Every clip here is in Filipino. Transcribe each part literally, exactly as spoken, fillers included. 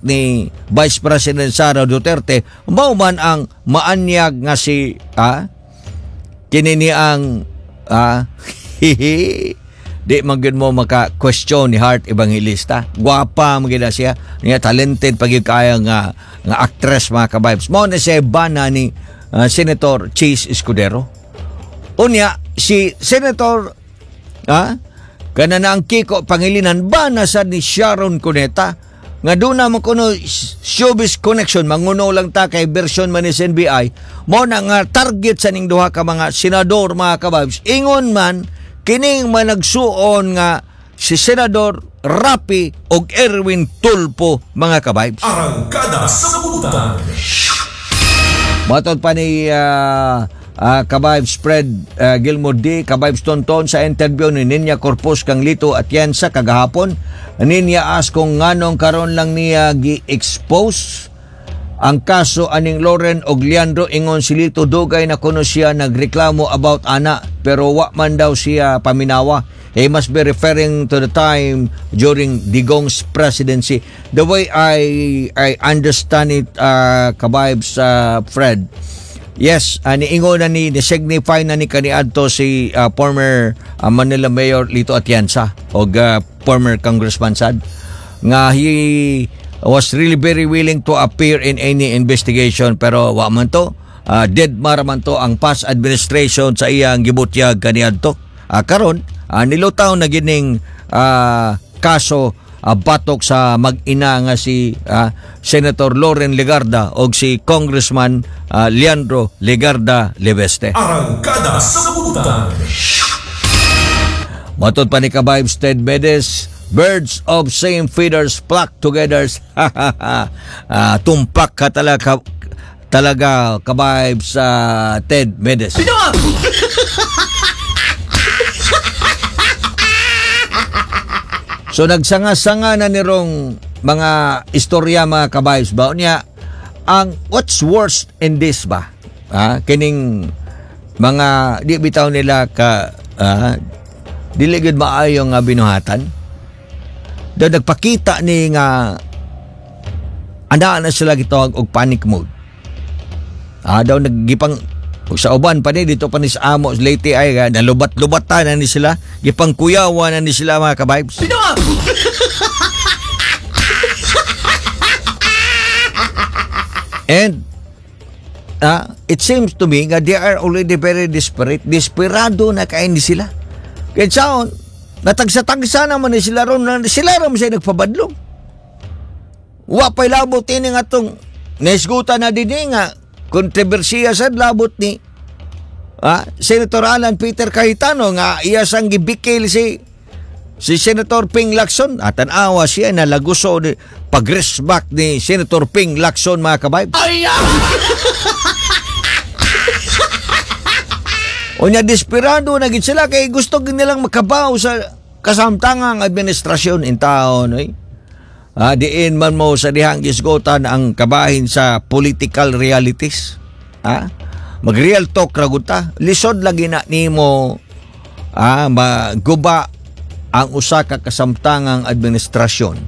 ni Vice President Sara Duterte, mao man ang maanyag nga si ah, kinini ang ah, di magid mo maka-question ni Heart Evangelista. Gwapa magida siya, niya talented pagid kaya nga nga actress mga kabibes. Mao na siya bana ni uh, Senator Chase Escudero. Unya si Senator ah, kana na ang Kiko Pangilinan bana sa ni Sharon Cuneta nga doon naman kuno showbiz connection, manguno lang ta kay version man ni N B I, mo na nga target sa ning duha ka mga senador mga kababs. Ingon man kining managsuon nga si Senador Rapi og Erwin Tulfo mga kababs. Arangkada sa Butan. Matod pa ni uh, uh, kababs Fred uh, Gilmore D. Kababs Tonton sa interview ni Ninya Corpus kang Lito Atienza kagahapon. Ninya as kung nganong karon lang niya gi-expose ang kaso aning Loren og Leandro, ingon si Lito dugay na kuno siya nagreklamo about ana pero wa man daw siya paminawa. He must be referring to the time during Digong's presidency. The way I I understand it, uh, kabibes uh, Fred, yes, ani uh, ingon na ni signify na ni kaniadto si uh, former uh, Manila Mayor Lito Atienza og uh, former Congressman Sad nga he was really very willing to appear in any investigation pero wa man to, uh, dead maraman to ang past administration sa iyang gibutyag kaniadto. Uh, karon uh, nilutaw na gining uh, kaso uh, batok sa mag-ina nga si uh, Senator Loren Legarda o si Congressman uh, Leandro Legarda Leveste. Arangkada sa Butan. Matod pa ni kabibes Ted Medes, birds of same feathers flock together. uh, tumpak ka talaga, talaga kabibes sa uh, Ted Medes. So nagsanga-sanga na nirong mga istorya mga kabibes ba niya ang what's worst in this ba? Ah, kining mga di bitaw nila ka ah, dili gid maayo nga binuhatan. Daw nagpakita ni nga ana na sila gitawag og panic mode. Ah, daw naggipang sa uban pa ni dito pa ni sa amo Leyte ay ga nalubat-lubatan na ni sila, gipang kuyawan na ni sila mga kabibes. And uh, it seems to me nga they are already very desperate. Desperado na kain ni sila. Kaya saon, natagsa-tagsa naman ni sila ron, sila ron siya nagpabadlong. Wa pa'y labot ini nga itong naisgutan na din nga kontrobersiya sa labot ni ah, Senator Alan Peter Cayetano nga iya sang gibikil si si Senator Ping Lacson at tanawa siya na laguso ni pag-resback ni Senator Ping Lacson mga kabayb. O niya desperado na gid sila kay gusto nilang makabaw sa kasamtangang administrasyon in taon eh. Ah, diin man mo sa dihang gisgotan ang kabahin sa political realities. Ah, mag-real talk raguta. Lisod lagi na nimo ah, maguba ang usa ka kasamtangang administrasyon.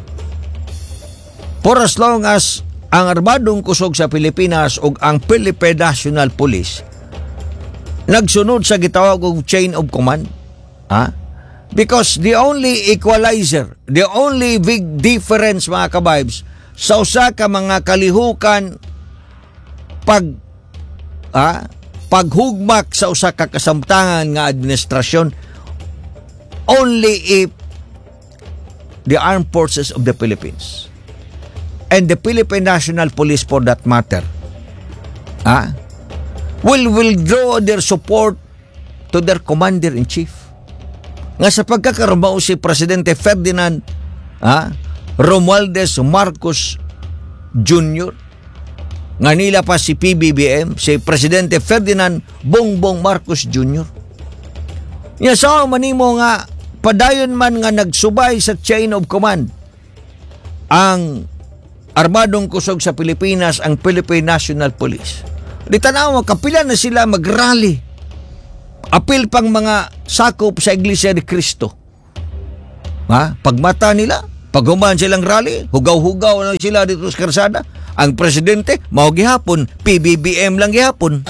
For as long as ang armadong kusog sa Pilipinas ug ang Philippine National Police nagsunod sa gitawag og chain of command. Ah, because the only equalizer, the only big difference mga kabibes sa usa ka mga kalihukan pag ah, paghugmak sa usa ka kasamtangan nga administrasyon, only if the armed forces of the Philippines and the Philippine National Police for that matter ah, will withdraw their support to their commander-in-chief. Nga sa pagkakaroon si Presidente Ferdinand ah, Romualdez Marcos Junior nga nila pa si P B B M, si Presidente Ferdinand Bongbong Marcos Junior Nga sa manimo nga padayon man nga nagsubay sa chain of command ang armadong kusog sa Pilipinas, ang Philippine National Police. Di tanaw kapila na sila mag-rally. Apil pang mga sakop sa Iglesia ni Cristo. Ha? Pagmata nila, Pag human silang rally, hugaw-hugaw lang sila dito sa karsada. Ang presidente, mao gihapon, P B B M lang gihapon.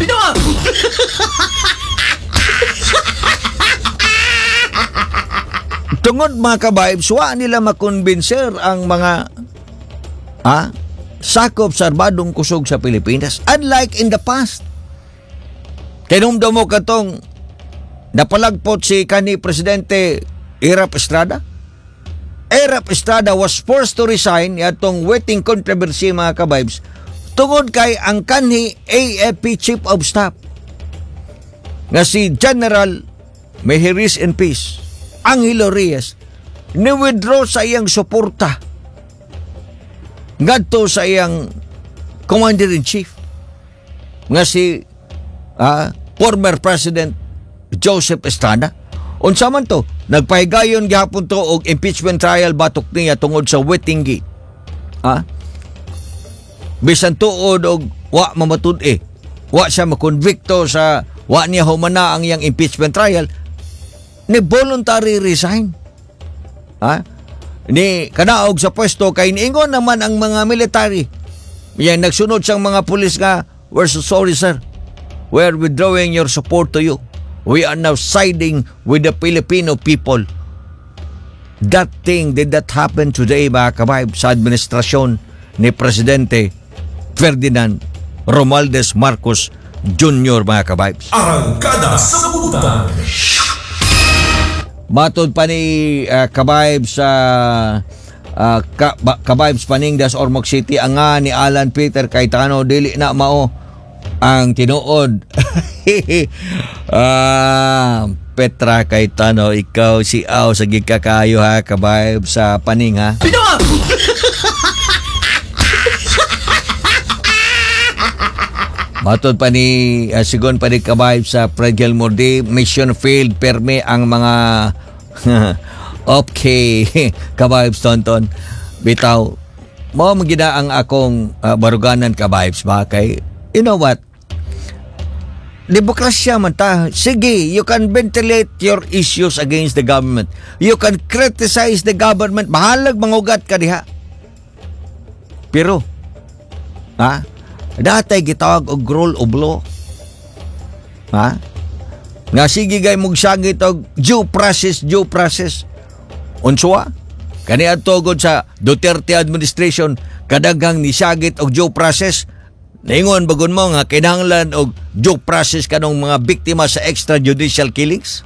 Tungod mga ka-vibes, wa nila makonbinser ang mga ah, sakop sa armadong kusog sa Pilipinas. Unlike in the past. Kinumdo mo katong napalagpot si kani Presidente Erap Estrada. Erap Estrada was forced to resign yatong wetting controversy mga ka-vibes tungod kay ang kanhi A F P Chief of Staff nga si General Mejiris in Peace Angelo Reyes ni-withdraw sa iyang suporta ngadto sa iyang Commander-in-Chief nga si ah, former President Joseph Estrada. Unsa man to, nagpahigayon gihapon to og impeachment trial batok niya tungod sa wetting gate. Ha? Bisan tuod og wa mamatud-e, wa siya makonbikto sa wa niya humana ang iyang impeachment trial, ni voluntary resign. Ha? Ni kanaog sa pwesto kay niingon naman ang mga military. Yan nagsunod sang mga pulis nga, "We're so sorry sir. We're withdrawing your support to you. We are now siding with the Filipino people." That thing did not happen today mga kabaib sa administrasyon ni Presidente Ferdinand Romualdez Marcos Junior mga kabaib. Arangkada sa Sabutan. Matod pa ni uh, kabaib sa uh, ka, ba, kabaib Paningdas Ormoc City ang nga ni Alan Peter Cayetano dili na mao ang tinuod. ah, Petra Cayetano, ikaw si Aw sa gikakayo ha, kabayb sa paning ha. Matod pa ni uh, sigon pa ni kabayb sa Fred Gilmore Day, mission failed perme ang mga okay kabayb tonton. Bitaw mo magina ang akong uh, baruganan kabayb ba kay you know what? Demokrasya man ta. Sige, you can ventilate your issues against the government. You can criticize the government. Bahalag mangugat ka diha. Pero, ha? Datay gitawag og rule of law. Ha? Nga sige gay mugsagit og due process, due process. Unswa? Kani atogod sa Duterte administration kadaghang nisagit og due process. Naingon bagon mo nga kinahanglan og due process kanong mga biktima sa extrajudicial killings?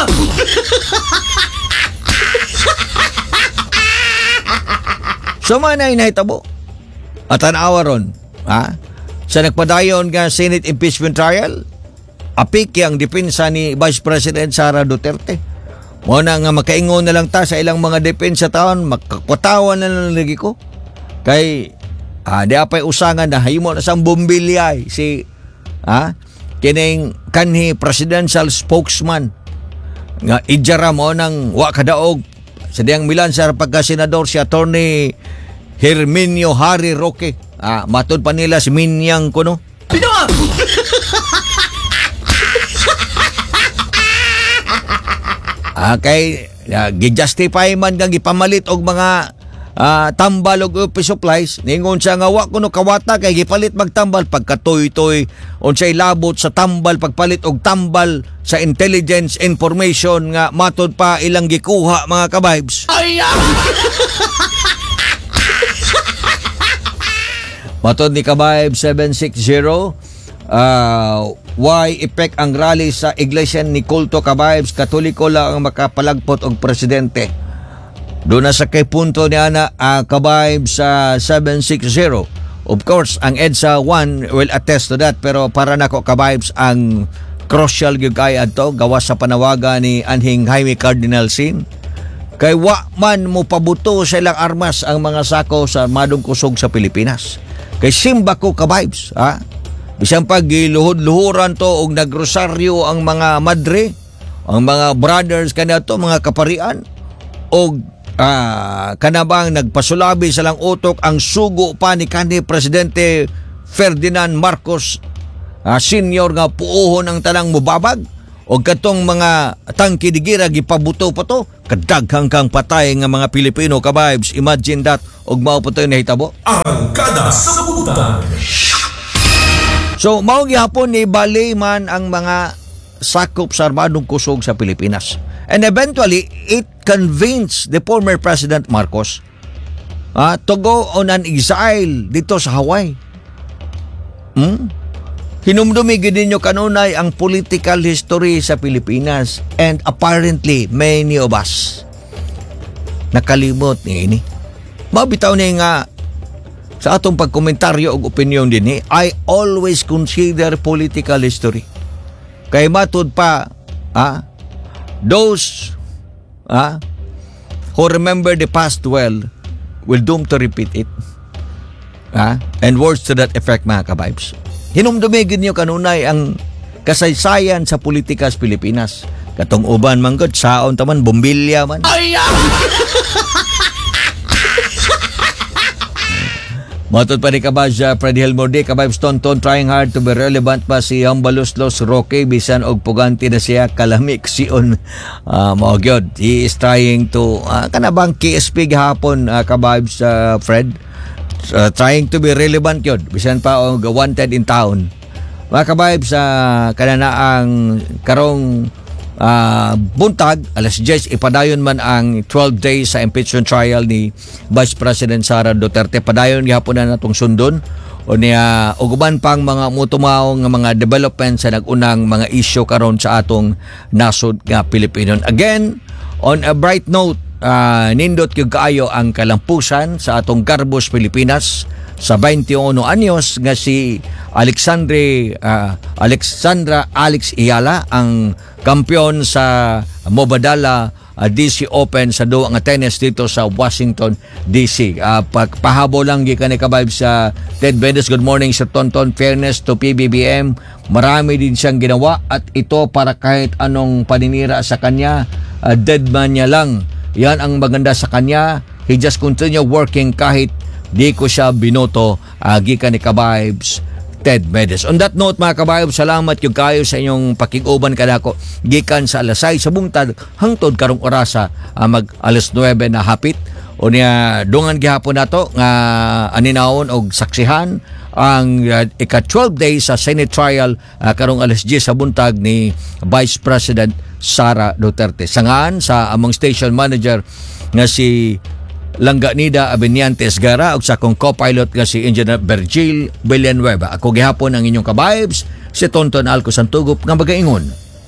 So man ay nahitabo. At tanawa ron, ha? Sa nagpadayon nga Senate impeachment trial, apiki ang depensa ni Vice President Sara Duterte. Mo na nga makaingon na lang ta sa ilang mga depensa taon, makapatawan na lang lagi ko. Kay Ah, di apay usangan na haymo na sang bombilyay si ah kining kanhi presidential spokesman nga ijara mo nang wa kadaog sa diyang Milan sa pagka-senador si Attorney Herminio Harry Roque. Ah, matud pa nila si Minyang kuno. ah, kay uh, gi-justify man kang gipamalit og mga Ah, tambal og office supplies ningon siya nga wa kuno kawata kay gipalit magtambal pagkatoy-toy unsay labot sa tambal pagpalit og tambal sa intelligence information nga matod pa ilang gikuha mga ka-vibes. Matod ni ka-vibes seven sixty uh, why effect ang rally sa Iglesia ni Culto ka-vibes Katoliko lang ang makapalagpot og presidente. Doon na sa kay punto ni Ana uh, kabayb sa seven sixty. Of course, ang EDSA one will attest to that. Pero para nako kabaybs ang crucial yung kaya to gawa sa panawagan ni Anhing Jaime Cardinal Sin. Kay wa man mo pabuto sa ilang armas ang mga sako sa madong kusog sa Pilipinas. Kay simba ko kabaybs. Ha? Bisan pag giluhod-luhuran to og nagrosaryo ang mga madre, ang mga brothers kanina to, mga kaparian, og Ah, kanabang nagpasulabi sa lang utok ang sugo pa ni kanhi Presidente Ferdinand Marcos ah, Senior nga puuhon ang tanang mubabag o katong mga tangki digira gipabuto pa to Kadaghang kang patay nga mga Pilipino ka-vibes. Imagine that. Og mao po tayo nahitabo. Arangkada sa Butan. So, mao gihapon ni bali man ang mga sakop sa armadong kusog sa Pilipinas. And eventually, it convinced the former President Marcos uh, to go on an exile dito sa Hawaii. Hmm? Hinumdumi gid ninyo kanunay ang political history sa Pilipinas, and apparently many of us nakalimot ni ini. Mabitaw ni nga sa atong pagkomentaryo og opinion din, I always consider political history. Kay matud pa, ah, those ah, who remember the past well will doom to repeat it. Ah, and words to that effect, mga ka-vibes. Hinumdumigin niyo kanunay ang kasaysayan sa politika sa Pilipinas. Katong uban man gud, saon taman, bombilya man. Ay! Matod pa ni Kabadja Fred Hilmorde, kabay Tonton, trying hard to be relevant pa si Hambaluslos Roque, bisan og puganti na siya kalamik siyon. Uh, Mao gyud, he is trying to, uh, kanabang K S P gihapon, uh, kabay sa Fred. Uh, trying to be relevant yun. Bisan pa o wanted in town. Mga kabayb sa kananaang karong uh, buntag, alas diyes, ipadayon man ang twelve days sa impeachment trial ni Vice President Sara Duterte. Padayon gihapon na natong sundon. O niya, uguban pang mga mutumaw nga mga development sa nagunang mga issue karon sa atong nasod nga Pilipino. Again, on a bright note, Uh, nindot yung kaayo ang kalampusan sa atong Garbos, Pilipinas sa twenty-one anyos nga si Alexandre uh, Alexandra Alex Iyala, ang kampiyon sa Mobadala uh, D C Open sa duwa nga tennis dito sa Washington D C. Uh, pagpahabo lang gikan ni kabayb sa Ted Bendes. Good morning Sir Tonton. Fairness to P B B M, marami din siyang ginawa at ito para kahit anong paninira sa kanya, uh, dead man niya lang. Yan ang maganda sa kanya. He just continue working kahit di ko siya binoto. Uh, gikan ni Kabibes Ted Medes. On that note, mga Kabibes, salamat yung kayo sa inyong pakiguban kadako. Gikan sa alasay sa bungtad hangtod karong orasa, uh, mag alas nuwebe na hapit. O niya dungan gihapon nato nga aninawon og saksihan ang uh, ika twelve days sa Senate trial uh, karong alas diyes sa buntag ni Vice President Sara Duterte. Sangaan sa among station manager nga si Langganida Abeniantes Gara ug sa akong co-pilot nga si Engineer Virgil Villanueva. Ako gihapon ang inyong ka-vibes, si Tonton Alco Santugup nga magaingon.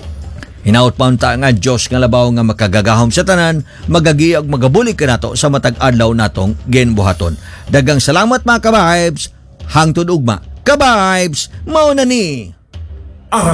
Hinaut pa unta nga Diyos nga labaw nga makagagahom sa tanan, magagi ug magabulig ka nato sa matag adlaw natong ginbuhaton. Dagang salamat mga ka-vibes, hangtod ugma. Ka-vibes, mao na ni.